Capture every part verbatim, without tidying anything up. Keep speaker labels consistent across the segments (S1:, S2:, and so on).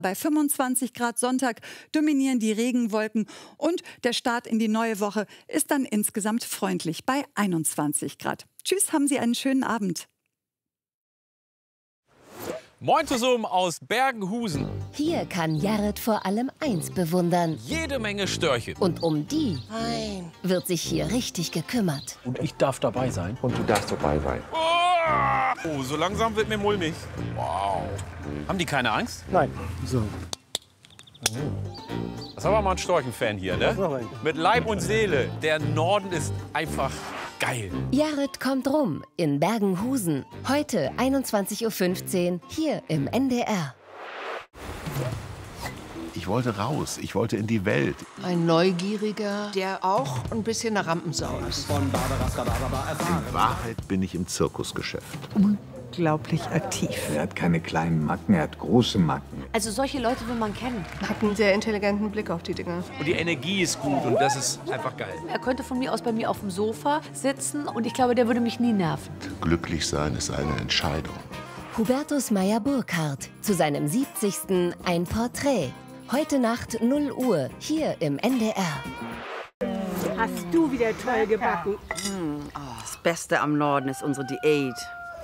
S1: Bei fünfundzwanzig Grad Sonntag dominieren die Regenwolken und der Start in die neue Woche ist dann insgesamt freundlich bei einundzwanzig Grad. Tschüss, haben Sie einen schönen Abend.
S2: Moin zusammen aus Bergenhusen.
S3: Hier kann Jared vor allem eins bewundern.
S2: Jede Menge Störche.
S3: Und um die
S4: Nein.
S3: wird sich hier richtig gekümmert.
S5: Und ich darf dabei sein.
S6: Und du darfst dabei sein.
S2: Oh, so langsam wird mir mulmig. Wow. Haben die keine Angst?
S5: Nein. So.
S2: Das ist aber mal ein Storchenfan hier, ne? Mit Leib und Seele. Der Norden ist einfach geil.
S3: Jared kommt rum in Bergenhusen. Heute einundzwanzig Uhr fünfzehn hier im N D R.
S6: Ich wollte raus, ich wollte in die Welt.
S4: Ein Neugieriger, der auch ein bisschen eine Rampensau ist.
S6: In Wahrheit bin ich im Zirkusgeschäft.
S7: Unglaublich aktiv. Er hat keine kleinen Macken, er hat große Macken.
S8: Also solche Leute will man kennen.
S4: Hat einen sehr intelligenten Blick auf die Dinge.
S5: Und die Energie ist gut und das ist einfach geil.
S8: Er könnte von mir aus bei mir auf dem Sofa sitzen und ich glaube, der würde mich nie nerven.
S6: Glücklich sein ist eine Entscheidung.
S3: Hubertus Meyer-Burkhardt zu seinem siebzigsten ein Porträt. Heute Nacht null Uhr hier im N D R.
S9: Hast du wieder toll gebacken.
S10: Das Beste am Norden ist unsere Diät.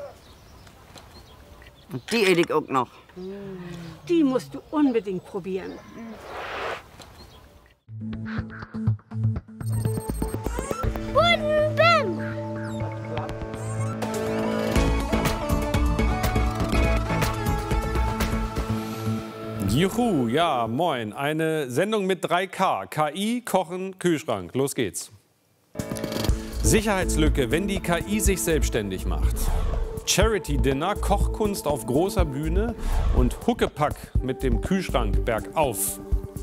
S10: Und die ede ich auch noch.
S9: Die musst du unbedingt probieren.
S2: Juhu, ja, moin. Eine Sendung mit drei K. K I, Kochen, Kühlschrank. Los geht's. Sicherheitslücke, wenn die K I sich selbstständig macht. Charity-Dinner, Kochkunst auf großer Bühne und Huckepack mit dem Kühlschrank bergauf.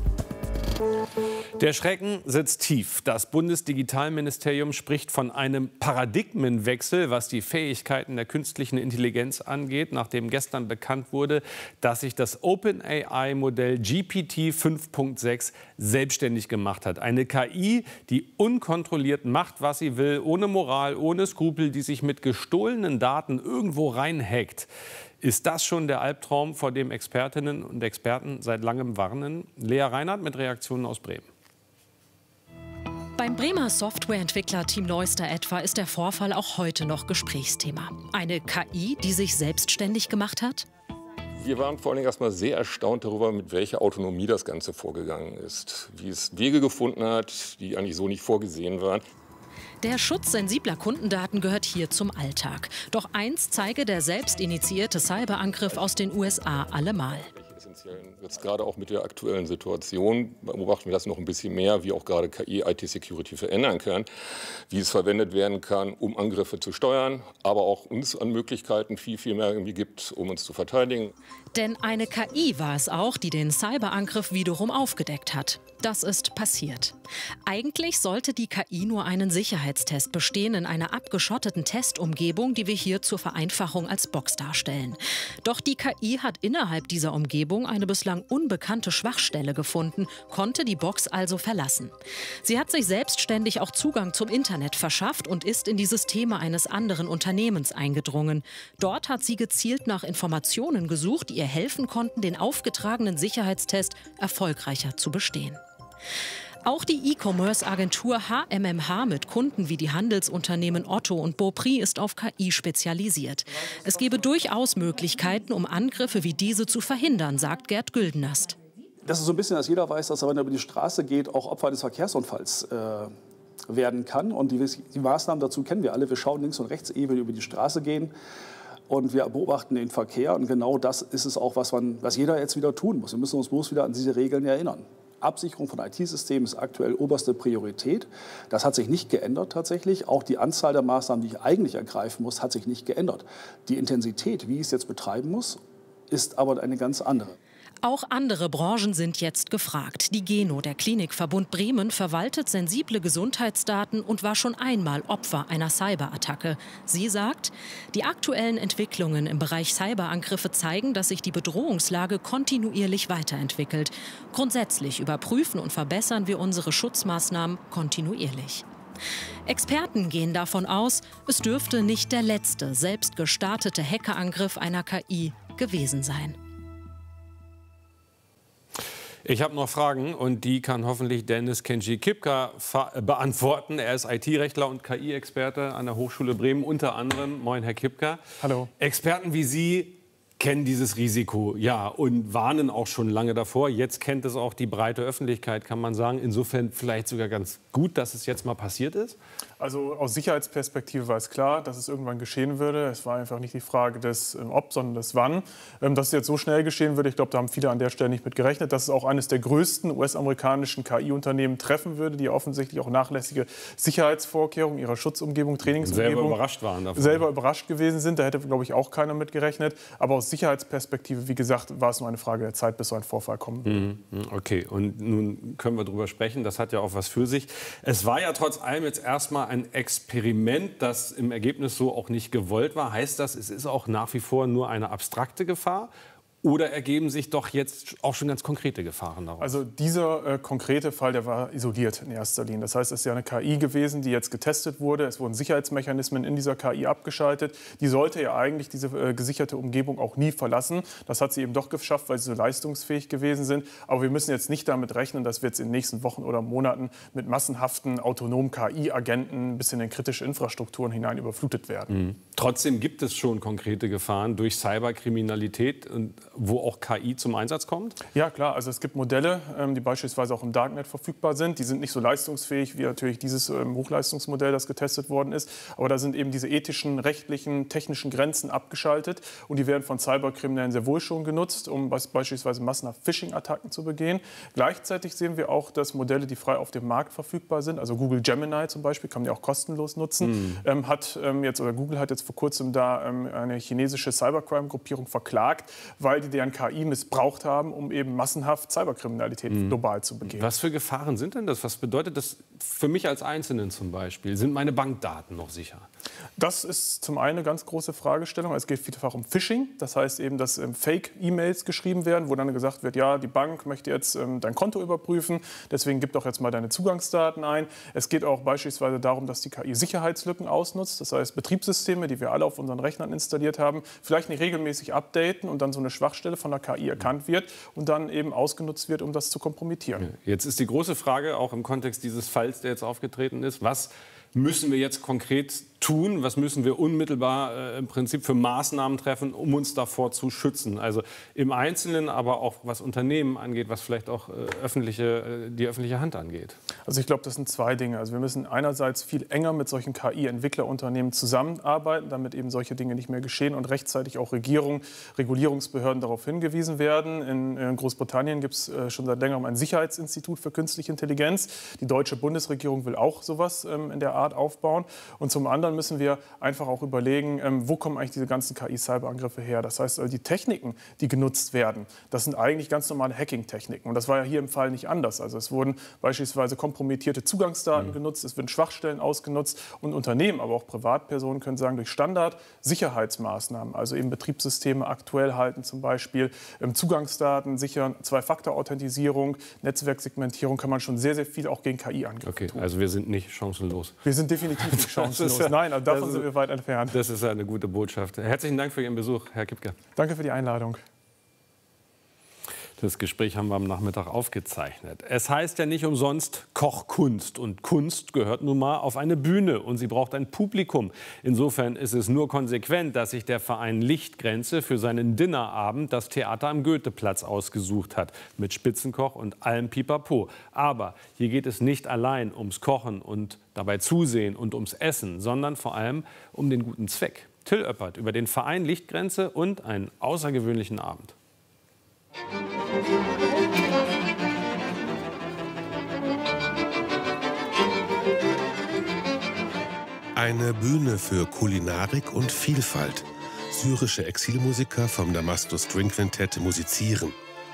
S2: Der Schrecken sitzt tief. Das Bundesdigitalministerium spricht von einem Paradigmenwechsel, was die Fähigkeiten der künstlichen Intelligenz angeht, nachdem gestern bekannt wurde, dass sich das OpenAI-Modell G P T fünf Punkt sechs selbstständig gemacht hat. Eine K I, die unkontrolliert macht, was sie will, ohne Moral, ohne Skrupel, die sich mit gestohlenen Daten irgendwo reinhackt. Ist das schon der Albtraum, vor dem Expertinnen und Experten seit langem warnen? Lea Reinhardt mit Reaktionen aus Bremen.
S11: Beim Bremer Softwareentwickler Team Neuster etwa ist der Vorfall auch heute noch Gesprächsthema. Eine K I, die sich selbstständig gemacht hat?
S12: Wir waren vor allem erstmal sehr erstaunt darüber, mit welcher Autonomie das Ganze vorgegangen ist. Wie es Wege gefunden hat, die eigentlich so nicht vorgesehen waren.
S11: Der Schutz sensibler Kundendaten gehört hier zum Alltag. Doch eins zeige der selbstinitiierte Cyberangriff aus den U S A allemal.
S12: Jetzt gerade auch mit der aktuellen Situation beobachten wir das noch ein bisschen mehr, wie auch gerade K I I T-Security verändern kann, wie es verwendet werden kann, um Angriffe zu steuern, aber auch uns an Möglichkeiten viel, viel mehr irgendwie gibt, um uns zu verteidigen.
S11: Denn eine K I war es auch, die den Cyberangriff wiederum aufgedeckt hat. Das ist passiert. Eigentlich sollte die K I nur einen Sicherheitstest bestehen in einer abgeschotteten Testumgebung, die wir hier zur Vereinfachung als Box darstellen. Doch die K I hat innerhalb dieser Umgebung eine bislang unbekannte Schwachstelle gefunden, konnte die Box also verlassen. Sie hat sich selbstständig auch Zugang zum Internet verschafft und ist in die Systeme eines anderen Unternehmens eingedrungen. Dort hat sie gezielt nach Informationen gesucht, die ihr helfen konnten, den aufgetragenen Sicherheitstest erfolgreicher zu bestehen. Auch die E-Commerce-Agentur H M M H mit Kunden wie die Handelsunternehmen Otto und Beaupré ist auf K I spezialisiert. Es gebe durchaus Möglichkeiten, um Angriffe wie diese zu verhindern, sagt Gerd Güldenast.
S13: Das ist so ein bisschen, dass jeder weiß, dass er, wenn er über die Straße geht, auch Opfer eines Verkehrsunfalls äh, werden kann. Und die, die Maßnahmen dazu kennen wir alle. Wir schauen links und rechts, ehe wir über die Straße gehen. Und wir beobachten den Verkehr. Und genau das ist es auch, was, man, was jeder jetzt wieder tun muss. Wir müssen uns bloß wieder an diese Regeln erinnern. Absicherung von I T-Systemen ist aktuell oberste Priorität. Das hat sich nicht geändert tatsächlich. Auch die Anzahl der Maßnahmen, die ich eigentlich ergreifen muss, hat sich nicht geändert. Die Intensität, wie ich es jetzt betreiben muss, ist aber eine ganz andere.
S11: Auch andere Branchen sind jetzt gefragt. Die Geno, der Klinikverbund Bremen, verwaltet sensible Gesundheitsdaten und war schon einmal Opfer einer Cyberattacke. Sie sagt, die aktuellen Entwicklungen im Bereich Cyberangriffe zeigen, dass sich die Bedrohungslage kontinuierlich weiterentwickelt. Grundsätzlich überprüfen und verbessern wir unsere Schutzmaßnahmen kontinuierlich. Experten gehen davon aus, es dürfte nicht der letzte selbst gestartete Hackerangriff einer K I gewesen sein.
S2: Ich habe noch Fragen und die kann hoffentlich Dennis Kenji Kipka beantworten. Er ist I T-Rechtler und K I-Experte an der Hochschule Bremen unter anderem. Moin, Herr Kipka.
S14: Hallo.
S2: Experten wie Sie kennen dieses Risiko, ja, und warnen auch schon lange davor. Jetzt kennt es auch die breite Öffentlichkeit, kann man sagen. Insofern vielleicht sogar ganz gut, dass es jetzt mal passiert ist.
S14: Also aus Sicherheitsperspektive war es klar, dass es irgendwann geschehen würde. Es war einfach nicht die Frage des ähm, Ob, sondern des Wann. Ähm, dass es jetzt so schnell geschehen würde, ich glaube, da haben viele an der Stelle nicht mit gerechnet. Dass es auch eines der größten U S-amerikanischen K I-Unternehmen treffen würde, die offensichtlich auch nachlässige Sicherheitsvorkehrungen ihrer Schutzumgebung, Trainingsumgebung
S2: selber überrascht waren davon.
S14: Selber überrascht gewesen sind. Da hätte, glaube ich, auch keiner mit gerechnet. Aber aus Sicherheitsperspektive, wie gesagt, war es nur eine Frage der Zeit, bis so ein Vorfall kommen würde.
S2: Okay, und nun können wir darüber sprechen. Das hat ja auch was für sich. Es war ja trotz allem jetzt erstmal ein Experiment, das im Ergebnis so auch nicht gewollt war. Heißt das, es ist auch nach wie vor nur eine abstrakte Gefahr? Oder ergeben sich doch jetzt auch schon ganz konkrete Gefahren daraus?
S14: Also dieser äh, konkrete Fall, der war isoliert in erster Linie. Das heißt, es ist ja eine K I gewesen, die jetzt getestet wurde. Es wurden Sicherheitsmechanismen in dieser K I abgeschaltet. Die sollte ja eigentlich diese äh, gesicherte Umgebung auch nie verlassen. Das hat sie eben doch geschafft, weil sie so leistungsfähig gewesen sind. Aber wir müssen jetzt nicht damit rechnen, dass wir jetzt in den nächsten Wochen oder Monaten mit massenhaften autonomen K I-Agenten bis in in kritische Infrastrukturen hinein überflutet werden.
S2: Mhm. Trotzdem gibt es schon konkrete Gefahren durch Cyberkriminalität, und wo auch K I zum Einsatz kommt?
S14: Ja, klar. Also es gibt Modelle, ähm, die beispielsweise auch im Darknet verfügbar sind. Die sind nicht so leistungsfähig wie natürlich dieses ähm, Hochleistungsmodell, das getestet worden ist. Aber da sind eben diese ethischen, rechtlichen, technischen Grenzen abgeschaltet. Und die werden von Cyberkriminellen sehr wohl schon genutzt, um beispielsweise massenhaft Phishing-Attacken zu begehen. Gleichzeitig sehen wir auch, dass Modelle, die frei auf dem Markt verfügbar sind, also Google Gemini zum Beispiel, kann man ja auch kostenlos nutzen, mhm. ähm, hat ähm, jetzt, oder Google hat jetzt vor kurzem da ähm, eine chinesische Cybercrime-Gruppierung verklagt, weil die deren K I missbraucht haben, um eben massenhaft Cyberkriminalität mhm. global zu begehen.
S2: Was für Gefahren sind denn das? Was bedeutet das für mich als Einzelnen zum Beispiel? Sind meine Bankdaten noch sicher?
S14: Das ist zum einen eine ganz große Fragestellung. Es geht vielfach um Phishing. Das heißt eben, dass ähm, Fake-E-Mails geschrieben werden, wo dann gesagt wird, ja, die Bank möchte jetzt ähm, dein Konto überprüfen, deswegen gib doch jetzt mal deine Zugangsdaten ein. Es geht auch beispielsweise darum, dass die K I Sicherheitslücken ausnutzt. Das heißt, Betriebssysteme, die wir alle auf unseren Rechnern installiert haben, vielleicht nicht regelmäßig updaten und dann so eine Schwachstelle von der K I erkannt wird und dann eben ausgenutzt wird, um das zu kompromittieren.
S2: Jetzt ist die große Frage, auch im Kontext dieses Falls, der jetzt aufgetreten ist, was müssen wir jetzt konkret tun? Was müssen wir unmittelbar äh, im Prinzip für Maßnahmen treffen, um uns davor zu schützen? Also im Einzelnen, aber auch was Unternehmen angeht, was vielleicht auch äh, öffentliche, äh, die öffentliche Hand angeht.
S14: Also ich glaube, das sind zwei Dinge. Also wir müssen einerseits viel enger mit solchen K I-Entwicklerunternehmen zusammenarbeiten, damit eben solche Dinge nicht mehr geschehen und rechtzeitig auch Regierung, Regulierungsbehörden darauf hingewiesen werden. In, in Großbritannien gibt es äh, schon seit längerem ein Sicherheitsinstitut für künstliche Intelligenz. Die deutsche Bundesregierung will auch sowas ähm, in der Art aufbauen. Und zum anderen müssen wir einfach auch überlegen, ähm, wo kommen eigentlich diese ganzen K I-Cyberangriffe her? Das heißt, also die Techniken, die genutzt werden, das sind eigentlich ganz normale Hacking-Techniken. Und das war ja hier im Fall nicht anders. Also es wurden beispielsweise kompromittierte Zugangsdaten mhm. genutzt, es werden Schwachstellen ausgenutzt und Unternehmen, aber auch Privatpersonen können sagen, durch Standard-Sicherheitsmaßnahmen, also eben Betriebssysteme aktuell halten zum Beispiel, ähm, Zugangsdaten sichern, Zwei-Faktor-Authentisierung, Netzwerksegmentierung, kann man schon sehr, sehr viel auch gegen K I-Angriffe
S2: okay,
S14: tun.
S2: Also wir sind nicht chancenlos.
S14: Wir sind definitiv nicht chancenlos.
S2: Ja,
S14: Nein, also davon
S2: ist,
S14: sind wir weit entfernt.
S2: Das ist eine gute Botschaft. Herzlichen Dank für Ihren Besuch, Herr Kipka.
S14: Danke für die Einladung.
S2: Das Gespräch haben wir am Nachmittag aufgezeichnet. Es heißt ja nicht umsonst Kochkunst. Und Kunst gehört nun mal auf eine Bühne und sie braucht ein Publikum. Insofern ist es nur konsequent, dass sich der Verein Lichtgrenze für seinen Dinnerabend das Theater am Goetheplatz ausgesucht hat. Mit Spitzenkoch und allem Pipapo. Aber hier geht es nicht allein ums Kochen und dabei Zusehen und ums Essen, sondern vor allem um den guten Zweck. Till Oeppert über den Verein Lichtgrenze und einen außergewöhnlichen Abend.
S15: Eine Bühne für Kulinarik und Vielfalt. Syrische Exilmusiker vom Damaskus String Quintett musizieren.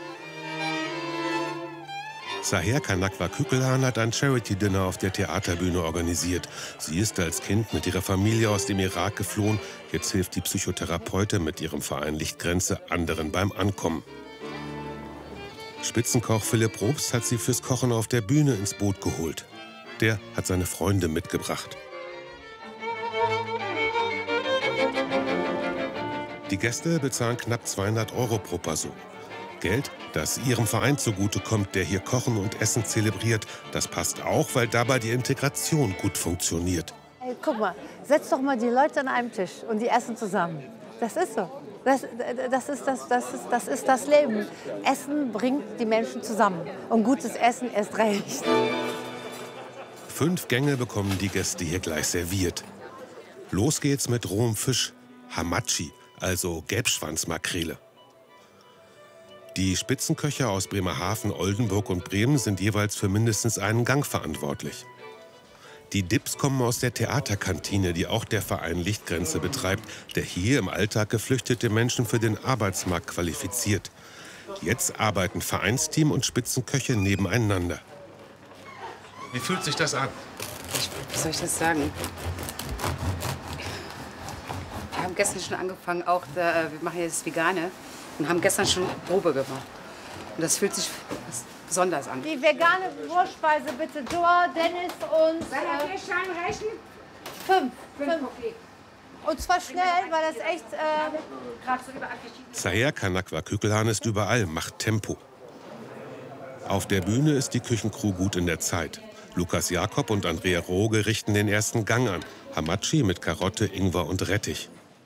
S15: Saher Kanakwa Kükelhan hat ein Charity-Dinner auf der Theaterbühne organisiert. Sie ist als Kind mit ihrer Familie aus dem Irak geflohen. Jetzt hilft die Psychotherapeutin mit ihrem Verein Lichtgrenze anderen beim Ankommen. Spitzenkoch Philipp Probst hat sie fürs Kochen auf der Bühne ins Boot geholt. Der hat seine Freunde mitgebracht. Die Gäste bezahlen knapp zweihundert Euro pro Person. Geld Dass ihrem Verein zugutekommt, der hier Kochen und Essen zelebriert, das passt auch, weil dabei die Integration gut funktioniert.
S16: Hey, guck mal, setz doch mal die Leute an einem Tisch und die essen zusammen. Das ist so. Das, das, ist das, das, ist, das ist das Leben. Essen bringt die Menschen zusammen. Und gutes Essen erst recht.
S15: Fünf Gänge bekommen die Gäste hier gleich serviert. Los geht's mit rohem Fisch, Hamachi, also Gelbschwanzmakrele. Die Spitzenköche aus Bremerhaven, Oldenburg und Bremen sind jeweils für mindestens einen Gang verantwortlich. Die Dips kommen aus der Theaterkantine, die auch der Verein Lichtgrenze betreibt, der hier im Alltag geflüchtete Menschen für den Arbeitsmarkt qualifiziert. Jetzt arbeiten Vereinsteam und Spitzenköche nebeneinander.
S17: Wie fühlt sich das an?
S18: Wie soll ich das sagen? Wir haben gestern schon angefangen, auch da, wir machen jetzt Vegane und haben gestern schon Probe gemacht. Und das fühlt sich besonders an.
S16: Die vegane Vorspeise bitte, Joa, Dennis und...
S9: Äh, Rechnen?
S16: Fünf. Fünf. Okay. Und zwar schnell, weil das echt... Äh, gerade so
S15: Zaher Kanakwa Kükelhahn ist überall, macht Tempo. Auf der Bühne ist die Küchencrew gut in der Zeit. Lukas Jakob und Andrea Roge richten den ersten Gang an. Hamachi mit Karotte, Ingwer und Rettich.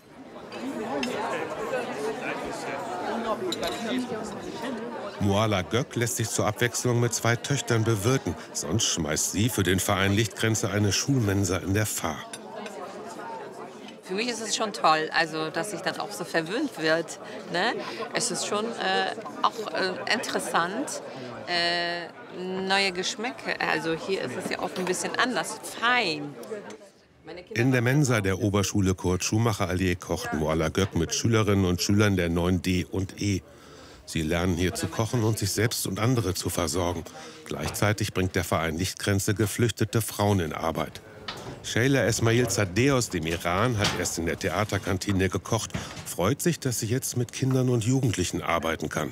S15: Moala Gök lässt sich zur Abwechslung mit zwei Töchtern bewirten. Sonst schmeißt sie für den Verein Lichtgrenze eine Schulmensa in der Fahr.
S19: Für mich ist es schon toll, also dass sich dann auch so verwöhnt wird. Ne? Es ist schon äh, auch äh, interessant, äh, neue Geschmäcke. Also hier ist es ja oft ein bisschen anders, fein.
S15: In der Mensa der Oberschule Kurt-Schumacher-Allee kocht Moala Gök mit Schülerinnen und Schülern der neun D und E. Sie lernen hier zu kochen und sich selbst und andere zu versorgen. Gleichzeitig bringt der Verein Lichtgrenze geflüchtete Frauen in Arbeit. Sheila Esmail Zadeh aus dem Iran hat erst in der Theaterkantine gekocht, freut sich, dass sie jetzt mit Kindern und Jugendlichen arbeiten kann.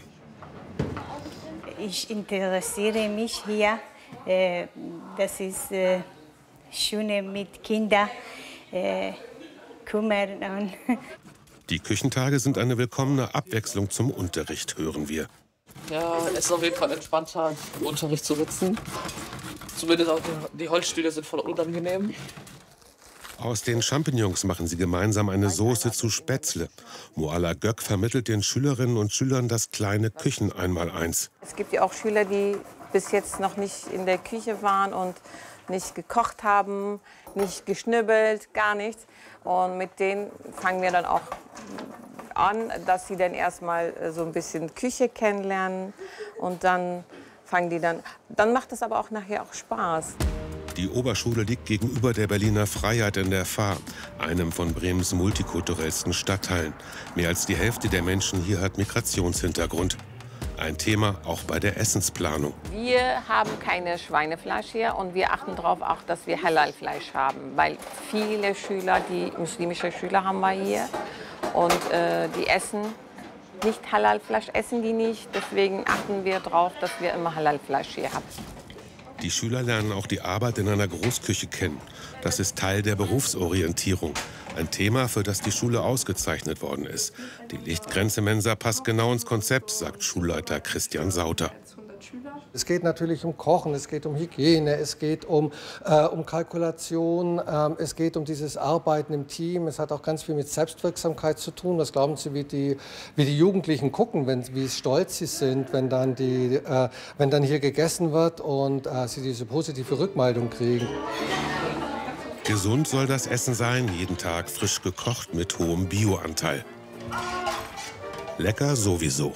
S20: Ich interessiere mich hier. Äh, das ist äh, schön mit Kindern äh, kümmern.
S15: Die Küchentage sind eine willkommene Abwechslung zum Unterricht, hören wir.
S21: Ja, es ist auf jeden Fall entspannter, im Unterricht zu sitzen. Zumindest auch die, die Holzstühle sind voll unangenehm.
S15: Aus den Champignons machen sie gemeinsam eine Soße zu Spätzle. Moala Gök vermittelt den Schülerinnen und Schülern das kleine Kücheneinmaleins.
S22: Es gibt ja auch Schüler, die bis jetzt noch nicht in der Küche waren und nicht gekocht haben, nicht geschnibbelt, gar nichts. Und mit denen fangen wir dann auch an, dass sie dann erstmal so ein bisschen Küche kennenlernen und dann fangen die dann, dann macht es aber auch nachher auch Spaß.
S15: Die Oberschule liegt gegenüber der Berliner Freiheit in der Fahr, einem von Bremens multikulturellsten Stadtteilen. Mehr als die Hälfte der Menschen hier hat Migrationshintergrund. Ein Thema auch bei der Essensplanung.
S22: Wir haben keine Schweinefleisch hier und wir achten darauf auch, dass wir Halal-Fleisch haben, weil viele Schüler, die muslimische Schüler haben wir hier und äh, die essen nicht Halal-Fleisch, essen die nicht. Deswegen achten wir darauf, dass wir immer Halal-Fleisch hier haben.
S15: Die Schüler lernen auch die Arbeit in einer Großküche kennen. Das ist Teil der Berufsorientierung. Ein Thema, für das die Schule ausgezeichnet worden ist. Die Lichtgrenze-Mensa passt genau ins Konzept, sagt Schulleiter Christian Sauter.
S23: Es geht natürlich um Kochen, es geht um Hygiene, es geht um, äh, um Kalkulation, äh, es geht um dieses Arbeiten im Team. Es hat auch ganz viel mit Selbstwirksamkeit zu tun. Was glauben Sie, wie die, wie die Jugendlichen gucken, wenn, wie stolz sie sind, wenn dann, die, äh, wenn dann hier gegessen wird und äh, sie diese positive Rückmeldung kriegen?
S15: Gesund soll das Essen sein, jeden Tag frisch gekocht mit hohem Bioanteil. Lecker sowieso.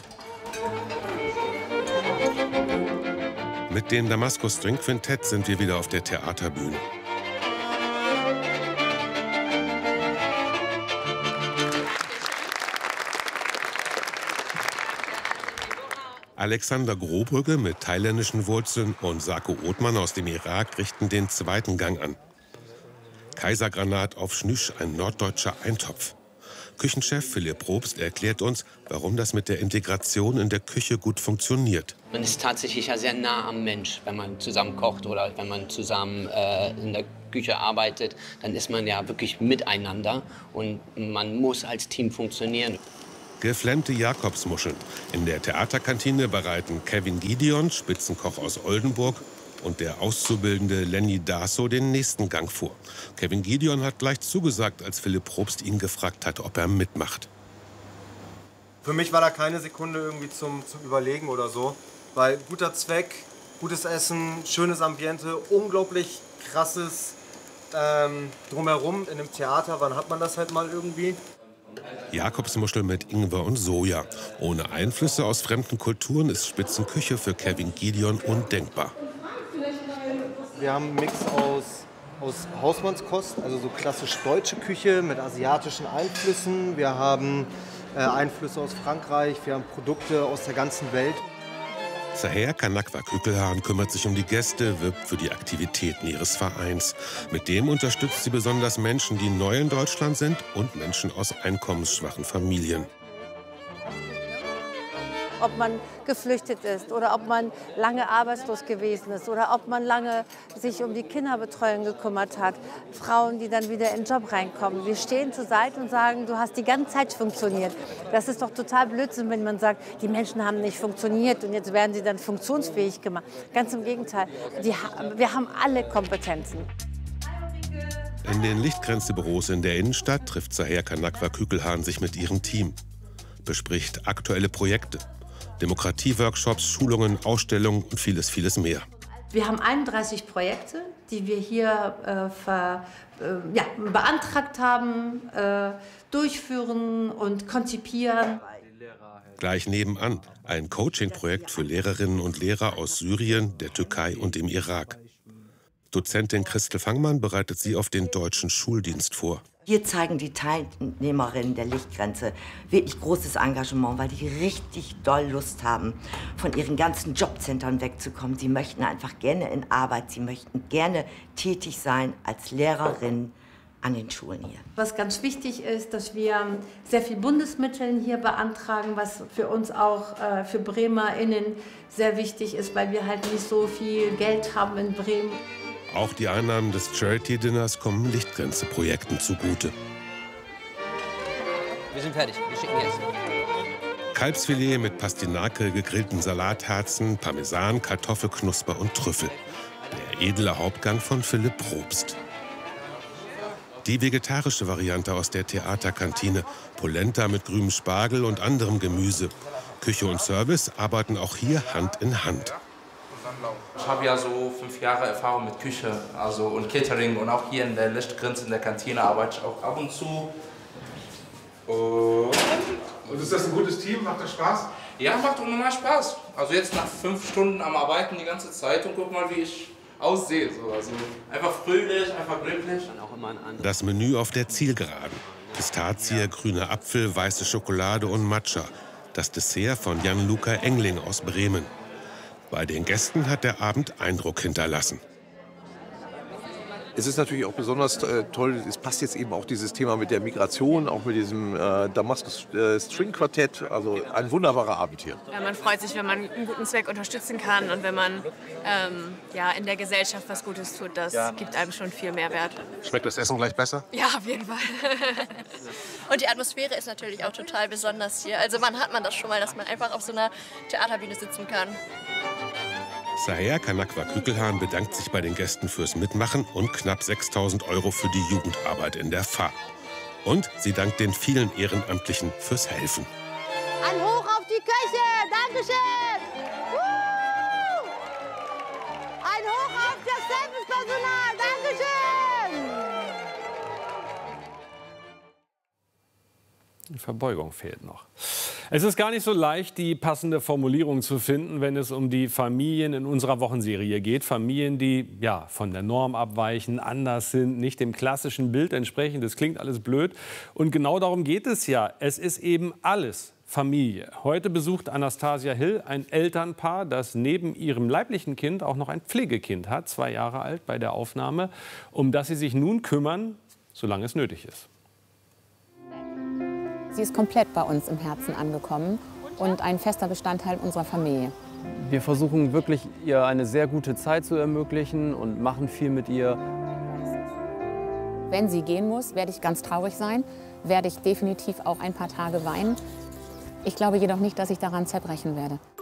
S15: Mit dem Damaskus String Quintett sind wir wieder auf der Theaterbühne. Alexander Grobrügge mit thailändischen Wurzeln und Sako Othmann aus dem Irak richten den zweiten Gang an. Kaisergranat auf Schnüsch, ein norddeutscher Eintopf. Küchenchef Philipp Probst erklärt uns, warum das mit der Integration in der Küche gut funktioniert.
S24: Man ist tatsächlich ja sehr nah am Mensch, wenn man zusammen kocht oder wenn man zusammen äh, in der Küche arbeitet. Dann ist man ja wirklich miteinander und man muss als Team funktionieren.
S15: Geflammte Jakobsmuscheln. In der Theaterkantine bereiten Kevin Gideon, Spitzenkoch aus Oldenburg, und der Auszubildende Lenny Daso den nächsten Gang vor. Kevin Gideon hat gleich zugesagt, als Philipp Probst ihn gefragt hat, ob er mitmacht.
S1: Für mich war da keine Sekunde irgendwie zum, zum Überlegen oder so. Weil guter Zweck, gutes Essen, schönes Ambiente, unglaublich krasses ähm, Drumherum in einem Theater. Wann hat man das halt mal irgendwie?
S15: Jakobsmuschel mit Ingwer und Soja. Ohne Einflüsse aus fremden Kulturen ist Spitzenküche für Kevin Gideon undenkbar.
S1: Wir haben einen Mix aus, aus Hausmannskost, also so klassisch deutsche Küche mit asiatischen Einflüssen. Wir haben äh, Einflüsse aus Frankreich, wir haben Produkte aus der ganzen Welt.
S15: Zaher Kanakwa Kükelhahn kümmert sich um die Gäste, wirbt für die Aktivitäten ihres Vereins. Mit dem unterstützt sie besonders Menschen, die neu in Deutschland sind und Menschen aus einkommensschwachen Familien.
S16: Ob man geflüchtet ist oder ob man lange arbeitslos gewesen ist oder ob man lange sich um die Kinderbetreuung gekümmert hat. Frauen, die dann wieder in den Job reinkommen. Wir stehen zur Seite und sagen, du hast die ganze Zeit funktioniert. Das ist doch total Blödsinn, wenn man sagt, die Menschen haben nicht funktioniert und jetzt werden sie dann funktionsfähig gemacht. Ganz im Gegenteil, die, wir haben alle Kompetenzen.
S15: In den Lichtgrenze-Büros in der Innenstadt trifft Zaher Kanakwa Kükelhahn sich mit ihrem Team, bespricht aktuelle Projekte. Demokratieworkshops, Schulungen, Ausstellungen und vieles, vieles mehr.
S4: Wir haben einunddreißig Projekte, die wir hier äh, ver, äh, ja, beantragt haben, äh, durchführen und konzipieren.
S15: Gleich nebenan ein Coaching-Projekt für Lehrerinnen und Lehrer aus Syrien, der Türkei und dem Irak. Dozentin Christel Fangmann bereitet sie auf den deutschen Schuldienst vor.
S5: Hier zeigen die Teilnehmerinnen der Lichtgrenze wirklich großes Engagement, weil die richtig doll Lust haben, von ihren ganzen Jobcentern wegzukommen. Sie möchten einfach gerne in Arbeit, sie möchten gerne tätig sein als Lehrerin an den Schulen hier.
S4: Was ganz wichtig ist, dass wir sehr viel Bundesmittel hier beantragen, was für uns auch äh, für BremerInnen sehr wichtig ist, weil wir halt nicht so viel Geld haben in Bremen.
S15: Auch die Einnahmen des Charity-Dinners kommen Lichtgrenze-Projekten zugute.
S24: Wir sind fertig, wir schicken jetzt.
S15: Kalbsfilet mit Pastinake, gegrillten Salatherzen, Parmesan, Kartoffelknusper und Trüffel. Der edle Hauptgang von Philipp Probst. Die vegetarische Variante aus der Theaterkantine. Polenta mit grünem Spargel und anderem Gemüse. Küche und Service arbeiten auch hier Hand in Hand.
S7: Ich habe ja so fünf Jahre Erfahrung mit Küche also und Catering und auch hier in der Lichtgrenze in der Kantine arbeite ich auch ab und zu. Und,
S17: und ist das ein gutes Team? Macht das Spaß?
S7: Ja, macht unnormal Spaß. Also jetzt nach fünf Stunden am Arbeiten die ganze Zeit und guck mal, wie ich aussehe. So, also einfach fröhlich, einfach glücklich.
S15: Das Menü auf der Zielgeraden. Pistazie, grüner Apfel, weiße Schokolade und Matcha. Das Dessert von Jan-Luca Engling aus Bremen. Bei den Gästen hat der Abend Eindruck hinterlassen.
S6: Es ist natürlich auch besonders äh, toll, es passt jetzt eben auch dieses Thema mit der Migration, auch mit diesem äh, Damaskus äh, String Quartett, also ein wunderbarer Abend hier.
S25: Ja, man freut sich, wenn man einen guten Zweck unterstützen kann und wenn man ähm, ja, in der Gesellschaft was Gutes tut, das ja. gibt einem schon viel Mehrwert.
S17: Schmeckt das Essen gleich besser?
S25: Ja, auf jeden Fall.
S26: Und die Atmosphäre ist natürlich auch total besonders hier. Also wann hat man das schon mal, dass man einfach auf so einer Theaterbühne sitzen kann?
S15: Zaher Kanakwa Kükelhahn bedankt sich bei den Gästen fürs Mitmachen und knapp sechstausend Euro für die Jugendarbeit in der F A. Und sie dankt den vielen Ehrenamtlichen fürs Helfen.
S16: Ein Hoch auf die Köche! Dankeschön! Uh! Ein Hoch auf das Servicepersonal! Dankeschön!
S2: Die Verbeugung fehlt noch. Es ist gar nicht so leicht, die passende Formulierung zu finden, wenn es um die Familien in unserer Wochenserie geht. Familien, die ja, von der Norm abweichen, anders sind, nicht dem klassischen Bild entsprechen. Das klingt alles blöd. Und genau darum geht es ja. Es ist eben alles Familie. Heute besucht Anastasia Hill ein Elternpaar, das neben ihrem leiblichen Kind auch noch ein Pflegekind hat, zwei Jahre alt bei der Aufnahme, um das sie sich nun kümmern, solange es nötig ist.
S27: Sie ist komplett bei uns im Herzen angekommen und ein fester Bestandteil unserer Familie.
S28: Wir versuchen wirklich, ihr eine sehr gute Zeit zu ermöglichen und machen viel mit ihr.
S27: Wenn sie gehen muss, werde ich ganz traurig sein, werde ich definitiv auch ein paar Tage weinen. Ich glaube jedoch nicht, dass ich daran zerbrechen werde.